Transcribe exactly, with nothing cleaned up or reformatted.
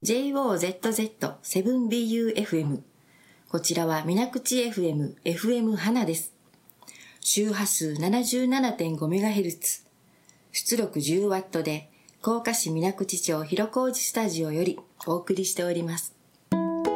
ジェイオーゼットゼットセブンビーユーエフエム。こちらは水口 エフエム、エフエム 花です。周波数 ななじゅうななてんごメガヘルツ、出力 じゅうワットで、甲賀市水口町広小路スタジオよりお送りしております。